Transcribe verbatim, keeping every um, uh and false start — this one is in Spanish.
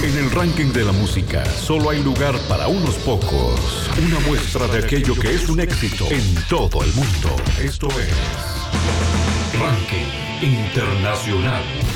En el ranking de la música, solo hay lugar para unos pocos. Una muestra de aquello que es un éxito en todo el mundo. Esto es Ranking Internacional.